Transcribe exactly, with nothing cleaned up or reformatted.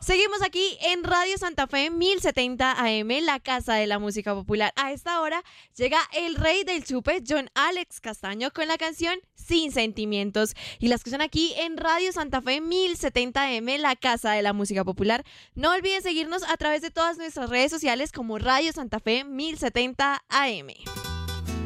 Seguimos aquí en Radio Santa Fe mil setenta A M, la casa de la música popular. A esta hora llega el rey del chupe, John Alex Castaño, con la canción Sin Sentimientos. Y la escuchan aquí en Radio Santa Fe mil setenta A M, la casa de la música popular. No olviden seguirnos a través de todas nuestras redes sociales como Radio Santa Fe mil setenta A M.